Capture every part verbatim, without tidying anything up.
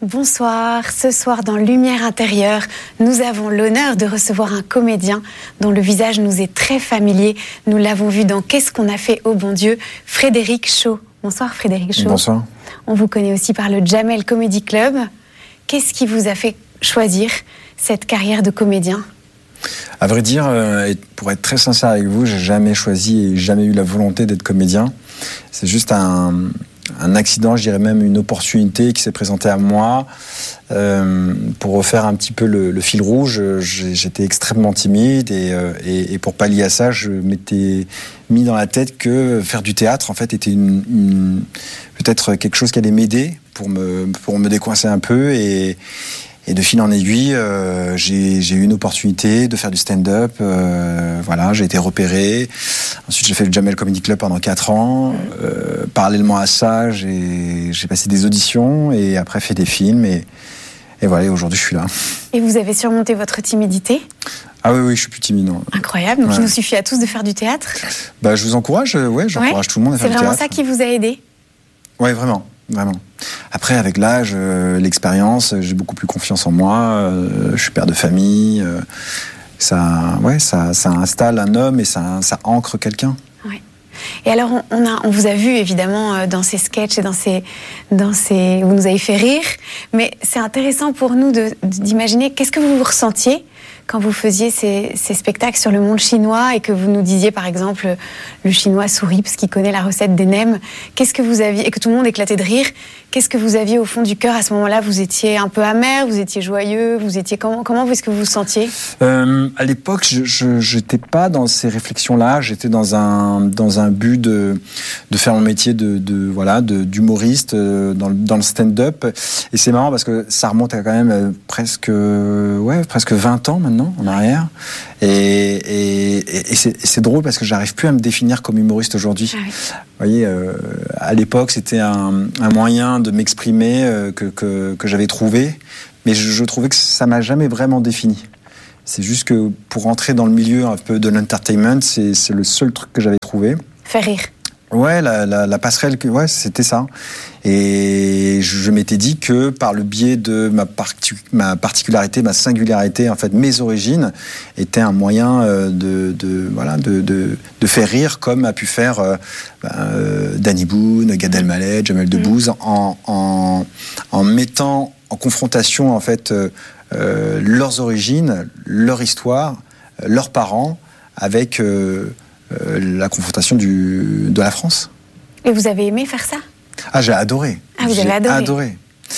Bonsoir, ce soir dans Lumière intérieure, nous avons l'honneur de recevoir un comédien dont le visage nous est très familier. Nous l'avons vu dans Qu'est-ce qu'on a fait au bon Dieu, Frédéric Shaw. Bonsoir Frédéric Shaw. Bonsoir. On vous connaît aussi par le Jamel Comedy Club. Qu'est-ce qui vous a fait choisir cette carrière de comédien ? À vrai dire, euh, pour être très sincère avec vous, j'ai jamais choisi et jamais eu la volonté d'être comédien. C'est juste un, un accident, je dirais même une opportunité qui s'est présentée à moi. Euh, pour refaire un petit peu le, le fil rouge, j'étais extrêmement timide et, euh, et, et pour pallier à ça, je m'étais mis dans la tête que faire du théâtre, en fait, était une, une, peut-être quelque chose qui allait m'aider pour me, pour me décoincer un peu et Et de fil en aiguille, euh, j'ai, j'ai eu une opportunité de faire du stand-up. Euh, voilà, j'ai été repéré. Ensuite, j'ai fait le Jamel Comedy Club pendant quatre ans. Euh, parallèlement à ça, j'ai, j'ai passé des auditions et après fait des films. Et, et voilà, aujourd'hui, je suis là. Et vous avez surmonté votre timidité ? Ah oui, oui, je suis plus timide. Non. Incroyable. Donc, ouais. il nous suffit à tous de faire du théâtre ? Bah, je vous encourage. Ouais, j'encourage ouais. tout le monde à faire du théâtre. C'est vraiment ça qui vous a aidé ? Ouais, vraiment. Vraiment. Après, avec l'âge, euh, l'expérience, j'ai beaucoup plus confiance en moi. Euh, je suis père de famille. Euh, ça, ouais, ça, ça installe un homme et ça, ça ancre quelqu'un. Ouais. Et alors, on, on, a, on vous a vu évidemment dans ces sketchs et dans ces, dans ces, vous nous avez fait rire. Mais c'est intéressant pour nous de, d'imaginer qu'est-ce que vous ressentiez quand vous faisiez ces, ces spectacles sur le monde chinois et que vous nous disiez, par exemple, le chinois sourit parce qu'il connaît la recette des nems. Qu'est-ce que vous aviez, et que tout le monde éclatait de rire, qu'est-ce que vous aviez au fond du cœur à ce moment-là ? Vous étiez un peu amer, vous étiez joyeux, vous étiez comment, comment est-ce que vous vous sentiez ? euh, À l'époque, je n'étais pas dans ces réflexions-là. J'étais dans un, dans un but de, de faire mon métier de, de, voilà, de, d'humoriste dans, dans le stand-up. Et c'est marrant parce que ça remonte à quand même presque, ouais, presque vingt ans maintenant. En arrière. Et, et, et, c'est, et c'est drôle parce que j'arrive plus à me définir comme humoriste aujourd'hui. Ah oui. Vous voyez, euh, à l'époque, c'était un, un moyen de m'exprimer euh, que, que, que j'avais trouvé, mais je, je trouvais que ça m'a jamais vraiment défini. C'est juste que pour entrer dans le milieu un peu de l'entertainment, c'est, c'est le seul truc que j'avais trouvé. Faire rire. Ouais, la, la, la passerelle, ouais, c'était ça. Et je, je m'étais dit que par le biais de ma, partic- ma particularité, ma singularité, en fait, mes origines, étaient un moyen de, de, voilà, de, de, de faire rire, comme a pu faire euh, euh, Danny Boone, Gad Elmaleh, Jamel Debbouze, mmh. en, en, en mettant en confrontation, en fait, euh, euh, leurs origines, leur histoire, leurs parents, avec euh, Euh, la confrontation du, de la France. Et vous avez aimé faire ça ? Ah, j'ai adoré. Ah, vous j'ai avez adoré. adoré.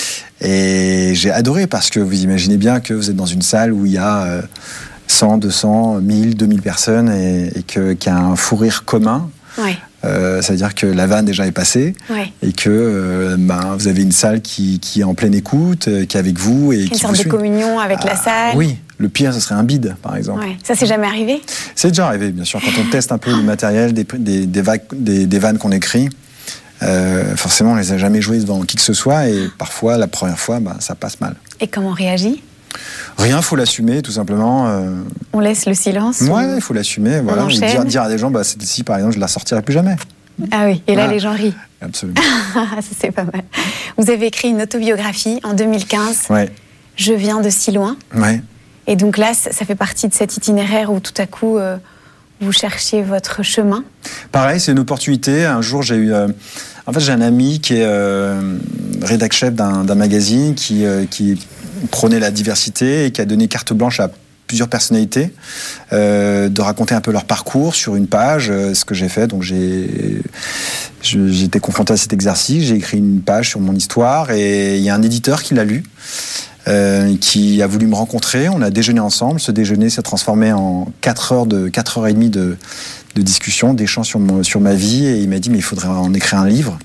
Et j'ai adoré parce que vous imaginez bien que vous êtes dans une salle où il y a cent, deux cents, mille, deux mille personnes et, et que, qu'il y a un fou rire commun. Ouais. Euh, ça veut dire que la vanne déjà est passée ouais. et que euh, ben, vous avez une salle qui, qui est en pleine écoute, euh, qui est avec vous. Et une qui sorte vous de suit. communion avec ah, la salle. Oui, le pire, ce serait un bide, par exemple. Ouais. Ça, c'est jamais arrivé ? C'est déjà arrivé, bien sûr. Quand on teste un peu le matériel, des, des, des, vagues, des, des vannes qu'on écrit, euh, forcément, on les a jamais jouées devant qui que ce soit et parfois, la première fois, ben, ça passe mal. Et comment on réagit ? Rien, il faut l'assumer, tout simplement. Euh... On laisse le silence ? Ouais, il faut l'assumer. Voilà. Ou dire, dire à des gens, bah, celle-ci, par exemple, je ne la sortirai plus jamais. Ah oui, et là, voilà. Les gens rient. Absolument. Ça, c'est pas mal. Vous avez écrit une autobiographie en deux mille quinze. Ouais. Je viens de si loin. Ouais. Et donc là, ça fait partie de cet itinéraire où tout à coup, euh, vous cherchiez votre chemin. Pareil, c'est une opportunité. Un jour, j'ai eu... Euh... En fait, j'ai un ami qui est euh, rédac-chef d'un, d'un magazine qui, euh, qui prônait la diversité et qui a donné carte blanche à plusieurs personnalités euh, de raconter un peu leur parcours sur une page, euh, ce que j'ai fait. Donc j'ai, je, j'ai été confronté à cet exercice, j'ai écrit une page sur mon histoire et il y a un éditeur qui l'a lu, euh, qui a voulu me rencontrer. On a déjeuné ensemble. Ce déjeuner s'est transformé en quatre heures de quatre heures et demie de, de discussion, d'échange sur, mon, sur ma vie. Et il m'a dit mais il faudrait en écrire un livre.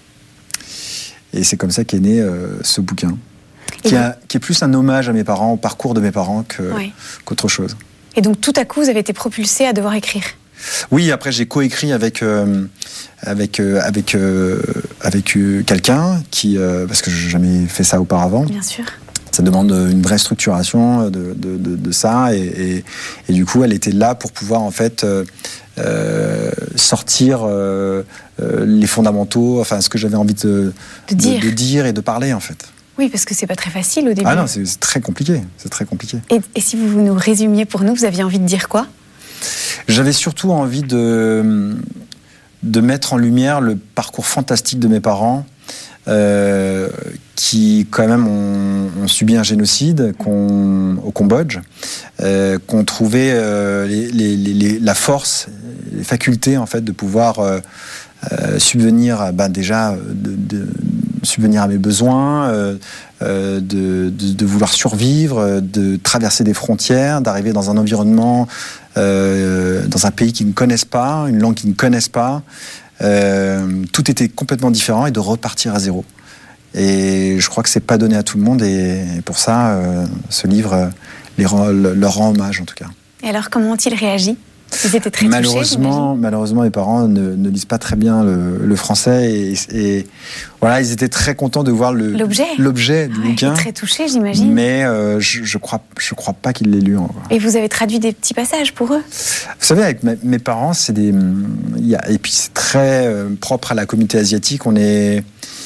Et c'est comme ça qu'est né euh, ce bouquin. Qui, a, qui est plus un hommage à mes parents, au parcours de mes parents que, ouais. qu'autre chose. Et donc tout à coup, vous avez été propulsé à devoir écrire ? Oui, après j'ai coécrit avec euh, avec euh, avec euh, avec euh, quelqu'un qui euh, parce que je n'ai jamais fait ça auparavant. Bien sûr. Ça demande une vraie structuration de de, de, de ça et, et et du coup elle était là pour pouvoir en fait euh, euh, sortir euh, euh, les fondamentaux, enfin ce que j'avais envie de de dire. de, de dire et de parler en fait. Oui, parce que c'est pas très facile au début. Ah non, c'est, c'est très compliqué. C'est très compliqué. Et, et si vous nous résumiez pour nous, vous aviez envie de dire quoi? J'avais surtout envie de, de mettre en lumière le parcours fantastique de mes parents, euh, qui quand même ont, ont subi un génocide qu'on, au Cambodge, euh, qu'on trouvait euh, les, les, les, la force, les facultés en fait de pouvoir euh, euh, subvenir, ben déjà de, de subvenir à mes besoins, euh, euh, de, de, de vouloir survivre, de traverser des frontières, d'arriver dans un environnement, euh, dans un pays qu'ils ne connaissent pas, une langue qu'ils ne connaissent pas. Euh, tout était complètement différent et de repartir à zéro. Et je crois que c'est pas donné à tout le monde et, et pour ça, euh, ce livre les rend, leur rend hommage en tout cas. Et alors, comment ont-ils réagi? Ils étaient très malheureusement, touchés, malheureusement, mes parents ne, ne lisent pas très bien le, le français et, et voilà, ils étaient très contents de voir le, l'objet, l'objet du ouais, bouquin. Très touchés, j'imagine. Mais euh, je, je crois, je crois pas qu'ils l'aient lu encore. Et vous avez traduit des petits passages pour eux? Vous savez, avec mes, mes parents, c'est des, il y a, et puis c'est très euh, propre à la communauté asiatique. On est,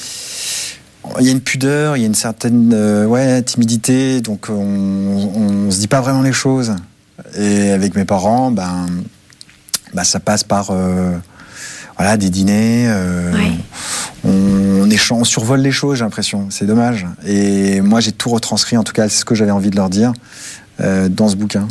il y a une pudeur, il y a une certaine euh, ouais, timidité, donc on, on se dit pas vraiment les choses. Et avec mes parents, ben, ben ça passe par euh, voilà, des dîners. Euh, oui. on, on, échange, on survole les choses, j'ai l'impression. C'est dommage. Et moi, j'ai tout retranscrit, en tout cas, c'est ce que j'avais envie de leur dire euh, dans ce bouquin.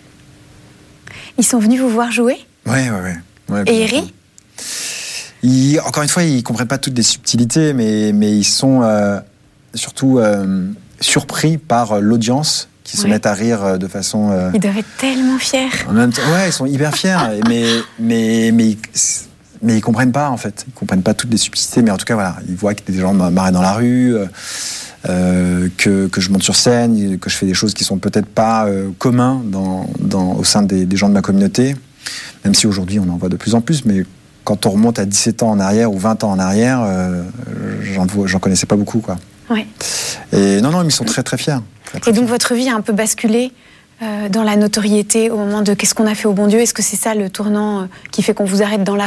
Ils sont venus vous voir jouer? Oui, oui, oui. Ouais, et ils rient? Ils, encore une fois, ils ne comprennent pas toutes les subtilités, mais, mais ils sont euh, surtout euh, surpris par l'audience qui se ouais. mettent à rire de façon... Euh, ils doivent être tellement fiers. En même temps, ouais, ils sont hyper fiers, mais, mais, mais, mais ils ne comprennent pas, en fait. Ils ne comprennent pas toutes les subtilités, mais en tout cas, voilà, ils voient que des gens m'arrêtent dans la rue, euh, que, que je monte sur scène, que je fais des choses qui ne sont peut-être pas euh, communs dans, dans, au sein des, des gens de ma communauté, même si aujourd'hui, on en voit de plus en plus, mais quand on remonte à dix-sept ans en arrière ou vingt ans en arrière, euh, j'en, j'en connaissais pas beaucoup, quoi. Ouais. Et non, non, ils sont très, très fiers. Très, très et donc, fiers. votre vie a un peu basculé euh, dans la notoriété au moment de qu'est-ce qu'on a fait au bon Dieu? Est-ce que c'est ça le tournant euh, qui fait qu'on vous arrête dans la